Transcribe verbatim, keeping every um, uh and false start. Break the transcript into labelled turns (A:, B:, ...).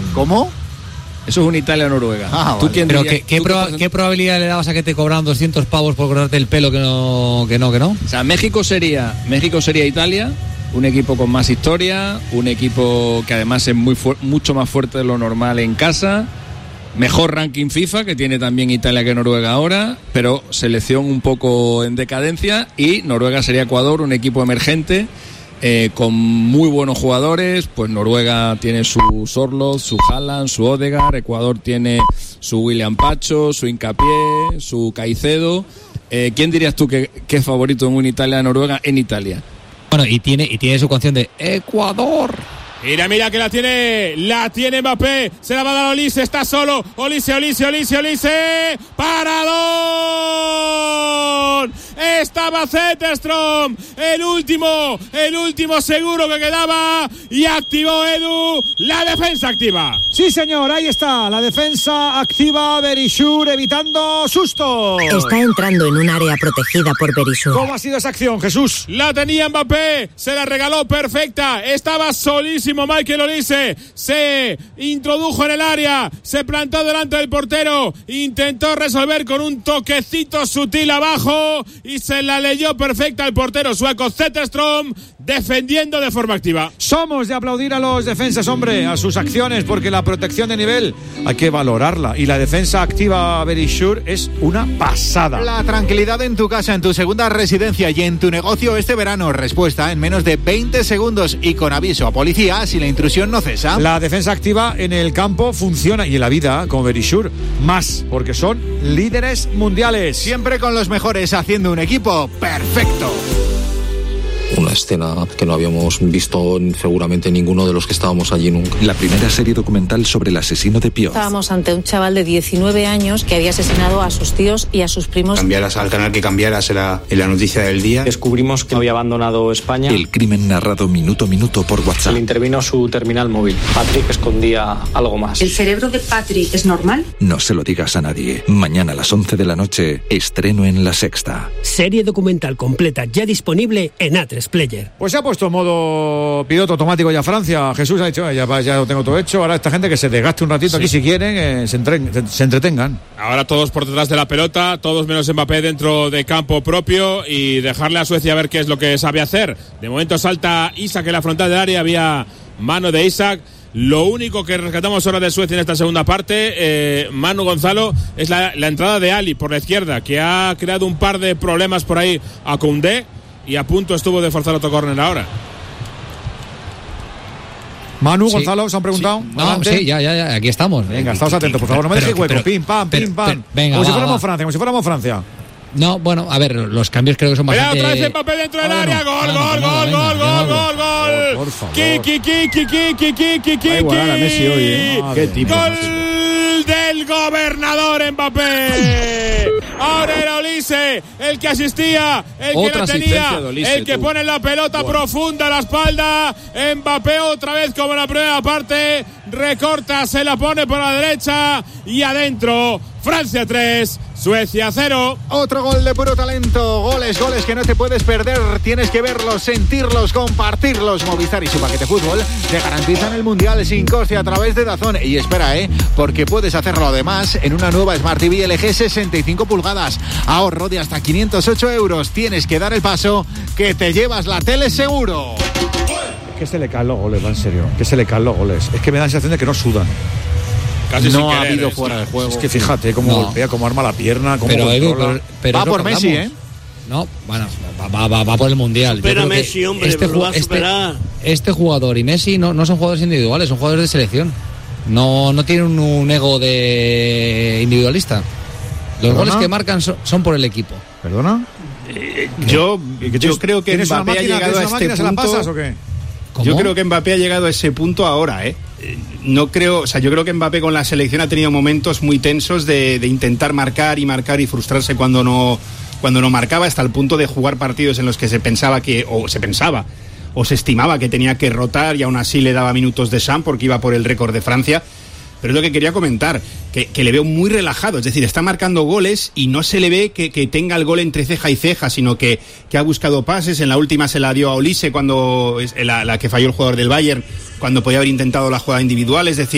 A: ¿Cómo?
B: Eso es un Italia-Noruega.
A: Ah,
B: ¿Tú
A: vale.
B: quién
C: Pero
B: dirías-
C: ¿qué, qué,
B: tú
C: proba-
B: qué-
C: ¿qué probabilidad le dabas a que te cobraran doscientos pavos por cortarte el pelo que no, que no, que no?
B: O sea, México sería, México sería Italia, un equipo con más historia, un equipo que además es muy fu- mucho más fuerte de lo normal en casa, mejor ranking FIFA que tiene también Italia que Noruega ahora, pero selección un poco en decadencia, y Noruega sería Ecuador, un equipo emergente eh, con muy buenos jugadores. Pues Noruega tiene su Sorloth, su Haaland, su Odegaard, Ecuador tiene su William Pacho, su Hincapié, su Caicedo. Eh, ¿Quién dirías tú que, que es favorito en un Italia-Noruega en Italia?
C: Bueno, y tiene, y tiene su canción de Ecuador.
D: Mira, mira que la tiene, la tiene Mbappé, se la va a dar a Olise, está solo, Olise, Olise, Olise, Olise, paradón, estaba Zetterström, el último, el último seguro que quedaba, y activó Edu, la defensa activa.
E: Sí, señor, ahí está, la defensa activa, Berishour evitando sustos.
F: Está entrando en un área protegida por Berishour.
E: ¿Cómo ha sido esa acción, Jesús?
D: La tenía Mbappé, se la regaló perfecta, estaba solísimo Michael Olise, se introdujo en el área, se plantó delante del portero, intentó resolver con un toquecito sutil abajo y se la leyó perfecta al portero sueco Zetterström, defendiendo de forma activa.
E: Somos de aplaudir a los defensas, hombre, a sus acciones, porque la protección de nivel hay que valorarla, y la defensa activa Berishour es una pasada.
A: La tranquilidad en tu casa, en tu segunda residencia y en tu negocio este verano. Respuesta en menos de veinte segundos y con aviso a policía si la intrusión no cesa.
E: La defensa activa en el campo funciona, y en la vida, con Berishour, más, porque son líderes mundiales.
A: Siempre con los mejores, haciendo un equipo perfecto.
G: Una escena que no habíamos visto seguramente ninguno de los que estábamos allí nunca.
H: La primera serie documental sobre el asesino de Pioz.
F: Estábamos ante un chaval de diecinueve años que había asesinado a sus tíos y a sus primos.
I: Cambiaras al canal que cambiaras en la, en la noticia del día.
J: Descubrimos que había abandonado España.
H: El crimen narrado minuto a minuto por WhatsApp.
J: Le intervino su terminal móvil. Patrick escondía algo más.
K: ¿El cerebro de Patrick es normal?
H: No se lo digas a nadie. Mañana a las once de la noche, estreno en La Sexta.
L: Serie documental completa ya disponible en A tres Player.
E: Pues se ha puesto en modo piloto automático ya Francia. Jesús ha dicho, ya, ya lo tengo todo hecho. Ahora esta gente que se desgaste un ratito
D: Sí.
E: aquí si quieren, eh, se, entren, se, se entretengan.
D: Ahora todos por detrás de la pelota, todos menos Mbappé dentro de campo propio, y dejarle a Suecia a ver qué es lo que sabe hacer. De momento salta Isak en la frontal del área, había mano de Isak. Lo único que rescatamos ahora de Suecia en esta segunda parte, eh, Manu Gonzalo, es la, la entrada de Ali por la izquierda, que ha creado un par de problemas por ahí a Koundé, y a punto estuvo de forzar otro córner ahora.
E: Manu,
C: Sí.
E: Gonzalo, ¿se han preguntado?
C: No,
E: Adelante.
C: sí, ya, ya, ya, aquí estamos.
E: Venga, estamos atentos, por favor, no me
C: Pero-
E: dejéis hueco.
C: pero-
E: Pim, pam,
C: pero-
E: pim, pam.
C: pero- venga,
E: como si
C: va,
E: fuéramos
C: va.
E: Francia, como si fuéramos Francia.
C: No, bueno, a ver, los cambios creo que son
D: Mira,
C: bastante...
D: otra vez Mbappé dentro del
E: Ah,
D: área,
E: no.
D: gol,
C: Ah, no,
D: gol,
C: no,
D: gol,
C: venga,
D: gol,
C: que
D: gol,
C: no.
D: gol, gol.
E: Por favor.
D: Kiki, Kiki, Kiki, Kiki, Kiki,
B: Va a igualar a Messi hoy, ¿eh?
E: Madre
B: Qué tipo.
D: Gol del gobernador Mbappé. Ahora era Olise el que asistía, el
B: Otra
D: que la
B: asistencia
D: tenía,
B: de Olise,
D: el que
B: tú.
D: pone la pelota
B: Bueno.
D: profunda a la espalda. Mbappé otra vez como en la primera parte, recorta, se la pone por la derecha y adentro. Francia tres, Suecia cero.
A: Otro gol de puro talento. Goles, goles que no te puedes perder. Tienes que verlos, sentirlos, compartirlos. Movistar y su paquete fútbol te garantizan el Mundial sin coste a través de DAZN. Y espera, ¿eh? Porque puedes hacerlo además en una nueva Smart T V L G sesenta y cinco pulgadas. Ahorro de hasta quinientos ocho euros. Tienes que dar el paso que te llevas la tele seguro.
E: Que se le caen los goles, va, en serio. Que se le caen los goles. Es que me da la sensación de que no sudan.
D: Casi
A: no
D: sin
A: ha
D: querer,
A: habido
D: esto.
A: fuera de juego.
E: Es que fíjate cómo
C: No.
E: golpea, cómo arma la pierna, cómo
C: Pero, Edu,
E: controla.
C: pero, pero
A: Va
C: es lo
A: por
C: que
A: Messi,
C: hablamos.
A: ¿eh?
C: No, bueno, va, va, va, va por el Mundial. Yo
L: Supera
C: creo que
L: Messi, hombre,
C: este,
L: pero lo va a
C: este,
L: superar.
C: este jugador y Messi no, no son jugadores individuales, son jugadores de selección. No, no tienen un, un ego de individualista. Los
E: ¿Perdona?
C: goles que marcan son, son por el equipo.
E: ¿Perdona?
I: Yo,
E: ¿Y que
I: yo
E: tienes-
I: creo que
E: tienes una
I: Mbappé ha
E: máquina,
I: llegado a
E: tienes una
I: este
E: máquina, ¿se la
I: punto.
E: pasas o qué?
C: ¿Cómo?
I: Yo creo que Mbappé ha llegado a ese punto ahora, ¿eh? Eh, No creo, o sea, yo creo que Mbappé con la selección ha tenido momentos muy tensos de, de intentar marcar y marcar y frustrarse cuando no, cuando no marcaba, hasta el punto de jugar partidos en los que se pensaba que, o se pensaba, o se estimaba que tenía que rotar y aún así le daba minutos de Sam porque iba por el récord de Francia. Pero es lo que quería comentar, que, que le veo muy relajado, es decir, está marcando goles y no se le ve que, que tenga el gol entre ceja y ceja, sino que, que ha buscado pases. En la última se la dio a Olise, cuando la, la que falló el jugador del Bayern, cuando podía haber intentado la jugada individual, es decir,